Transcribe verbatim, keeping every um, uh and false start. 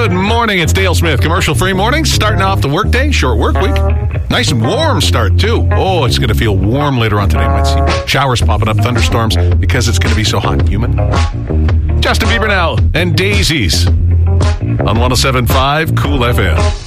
Good morning, it's Dale Smith. Commercial-free morning, starting off the workday, short work week. Nice and warm start, too. Oh, it's going to feel warm later on today. Might see showers popping up, thunderstorms, because it's going to be so hot and humid. Justin Bieber now, and Daisies on one oh seven point five Cool F M.